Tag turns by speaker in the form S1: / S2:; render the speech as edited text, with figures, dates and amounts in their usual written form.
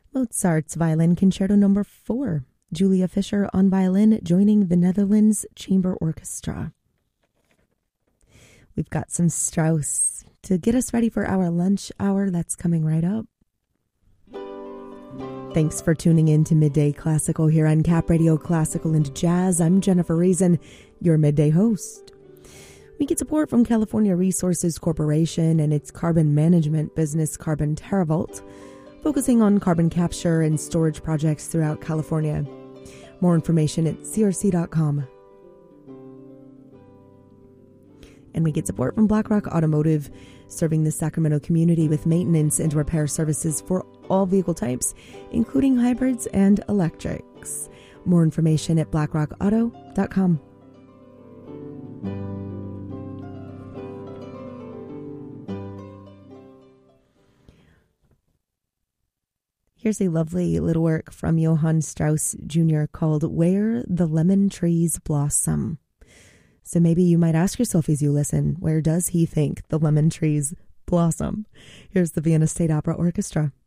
S1: Mozart's Violin Concerto No. 4. Julia Fischer on violin, joining the Netherlands Chamber Orchestra. We've got some Strauss to get us ready for our lunch hour that's coming right up. Thanks for tuning in to Midday Classical here on Cap Radio Classical and Jazz. I'm Jennifer Reason, your midday host. We get support from California Resources Corporation and its carbon management business, Carbon TerraVault, focusing on carbon capture and storage projects throughout California. More information at crc.com. And we get support from BlackRock Automotive, serving the Sacramento community with maintenance and repair services for all vehicle types, including hybrids and electrics. More information at blackrockauto.com. Here's a lovely little work from Johann Strauss Jr. called Where the Lemon Trees Blossom. So maybe you might ask yourself as you listen, where does he think the lemon trees blossom? Here's the Vienna State Opera Orchestra.